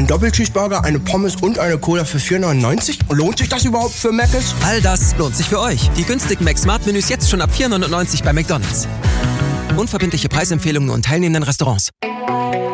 Doppelcheeseburger, eine Pommes und eine Cola für 4,99? Lohnt sich das überhaupt für Mc's? All das lohnt sich für euch. Die günstigen Mac-Smart-Menüs jetzt schon ab 4,99 bei McDonald's. Unverbindliche Preisempfehlungen und teilnehmenden Restaurants.